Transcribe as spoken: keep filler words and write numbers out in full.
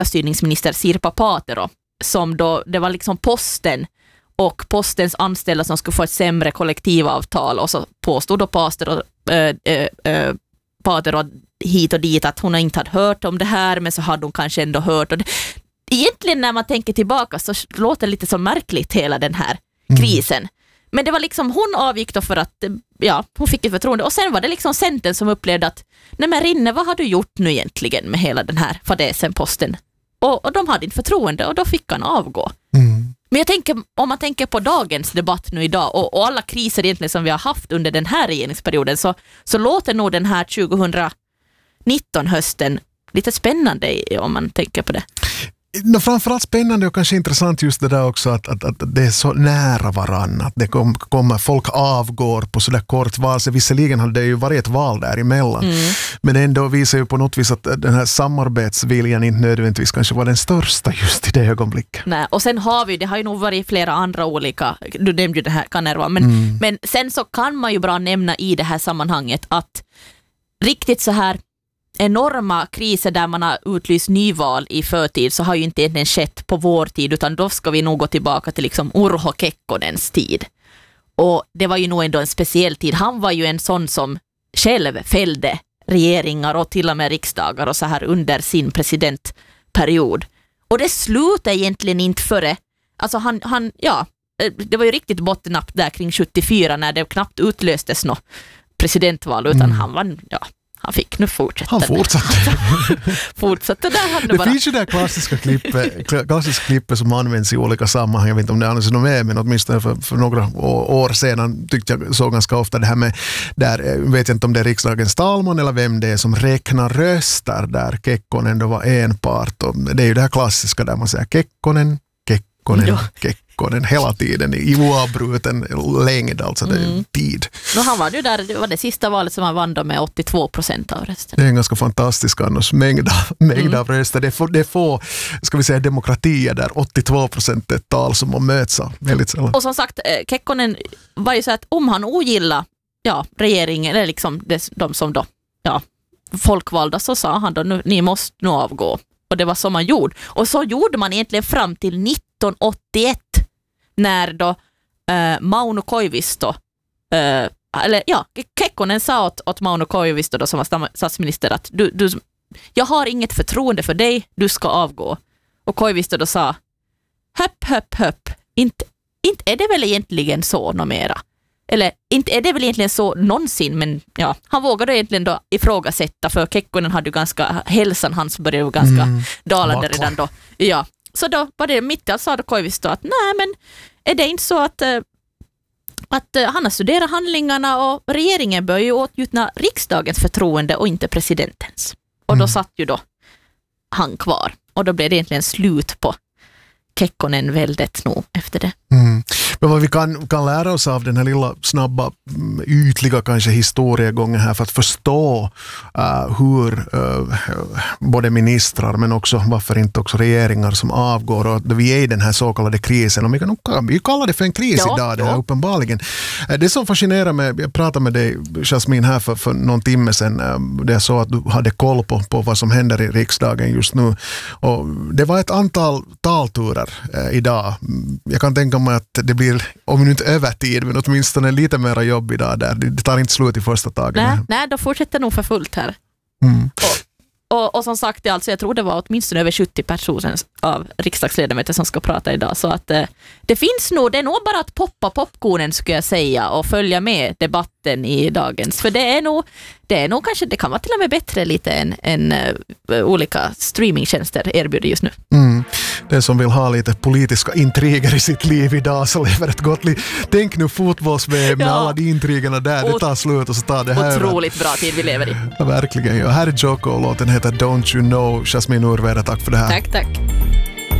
styrningsminister Sirpa Paatero, som då, det var liksom posten och postens anställda som skulle få ett sämre kollektivavtal, och så påstod då Paatero, äh, äh, Paatero hit och dit att hon inte hade hört om det här, men så hade hon kanske ändå hört. Och det, egentligen när man tänker tillbaka så låter det lite så märkligt hela den här krisen. Mm. Men det var liksom, hon avgick då för att ja, hon fick ett förtroende, och sen var det liksom Centern som upplevde att nej men Rinne, vad har du gjort nu egentligen med hela den här fadäsen posten? Och, och de hade inte förtroende, och då fick han avgå. Mm. Men jag tänker, om man tänker på dagens debatt nu idag och, och alla kriser egentligen som vi har haft under den här regeringsperioden, så, så låter nog den här tjugonitton hösten lite spännande om man tänker på det. No, framförallt spännande och kanske intressant just det där också att, att, att det är så nära varann, att det kom, kommer, folk avgår på sådär kort val, så visserligen hade det ju varit ett val däremellan, mm. men ändå visar ju på något vis att den här samarbetsviljan inte nödvändigtvis kanske var den största just i det ögonblicket. Nej, och sen har vi, det har ju nog varit flera andra olika, du nämnde ju det här Kanerva, men, mm. men sen så kan man ju bra nämna i det här sammanhanget att riktigt så här enorma kriser där man har utlyst nyval i förtid så har ju inte egentligen skett på vår tid, utan då ska vi nog gå tillbaka till liksom Urho Kekkonens tid. Och det var ju nog ändå en speciell tid. Han var ju en sån som själv fällde regeringar och till och med riksdagar och så här under sin presidentperiod. Och det slutade egentligen inte före, alltså han, han ja, det var ju riktigt bottennapp där kring sjuttiofyra när det knappt utlöstes något presidentval, utan mm. han var, ja, han fick nu fortsätta. Han fortsatte. fortsatte där. Han det bara... finns ju det här klassiska klippet, klassiska klippet som används i olika sammanhang. Jag vet inte om det används något med, men åtminstone för, för några år sedan tyckte jag så ganska ofta det här med, där vet jag inte om det är riksdagens talman eller vem det är som räknar röster, där Kekkonen då var en part. Och det är ju det här klassiska där man säger Kekkonen, Kekkonen, ja. Kekkonen. Den hela tiden i oavbruten längd, alltså det är mm. tid. No, han var ju där, det var det sista valet som han vann med åttiotvå procent av rösten. Det är en ganska fantastisk annars mängd, mängd mm. av röster. Det är få, det är få, ska vi säga, demokratier där åttiotvå procent är ett tal som man möts av väldigt sällan. Och som sagt, Kekkonen var ju så att om han ogillar ja, regeringen, eller liksom det, de som då, ja, folkvalda, så sa han då, nu, ni måste nu avgå. Och det var så man gjorde. Och så gjorde man egentligen fram till nittonhundraåttioett när då äh, Mauno Koivisto äh, eller ja, Kekkonen sa åt, åt Mauno Koivisto då, som var statsminister att du, du, jag har inget förtroende för dig, du ska avgå. Och Koivisto då sa höpp, höpp, höpp, inte, inte är det väl egentligen så något mera. Eller inte är det väl egentligen så någonsin, men ja, han vågade egentligen då ifrågasätta, för Kekkonen hade ju ganska, hälsan hans började ju ganska mm, dalande redan då. Ja, så då var det mitt i allt sa då Koivisto att nej, men är det inte så att, att han har studerat handlingarna och regeringen bör ju åtnjuta riksdagens förtroende och inte presidentens. Och då mm. satt ju då han kvar. Och då blev det egentligen slut på Kekkonen väldigt nog efter det. Mm. Men vad vi kan, kan lära oss av den här lilla snabba, ytliga kanske historiegången här för att förstå uh, hur uh, både ministrar men också, varför inte också regeringar som avgår, och vi är i den här så kallade krisen, och vi kan vi kallar det för en kris ja, idag, det är uppenbarligen. Det som fascinerar mig, jag pratade med dig Jasmin här för, för någon timme sedan, det är så att du hade koll på, på vad som händer i riksdagen just nu, och det var ett antal talturer eh, idag. Jag kan tänka mig att det blir, om inte övertid, men åtminstone lite mer jobb idag där. Det tar inte slut i första tagen. Nej, nej, då fortsätter nog för fullt här. Mm. Och, och, och som sagt, alltså, jag tror det var åtminstone över sjuttio personer av riksdagsledamöter som ska prata idag. Så att eh, det finns nog, det är nog bara att poppa popcornen skulle jag säga och följa med debatten i dagens. För det är nog, det är nog kanske, det kan vara till och med bättre lite än, än uh, olika streamingtjänster erbjuder just nu. Mm. Den som vill ha lite politiska intriger i sitt liv idag så lever ett gott liv. Tänk nu fotbolls-V M med ja. alla de intrigerna där, det tar slut och så tar det här. Otroligt bra tid vi lever i. Ja, verkligen. Ja. Här är Joko och låten heter Don't You Know. Jasmin Urveda, tack för det här. Tack, tack.